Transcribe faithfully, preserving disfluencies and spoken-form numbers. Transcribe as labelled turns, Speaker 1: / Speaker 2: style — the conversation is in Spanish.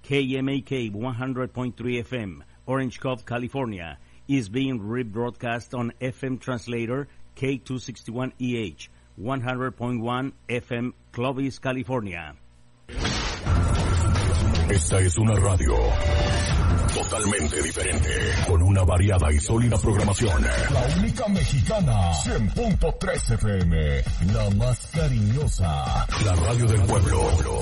Speaker 1: K M A K one hundred point three F M, Orange Cove, California, is being rebroadcast on F M translator K two sixty-one E H, one hundred point one F M, Clovis, California.
Speaker 2: Esta es una radio totalmente diferente, con una variada y sólida programación. La única mexicana, cien punto tres F M, la más cariñosa, la radio del pueblo.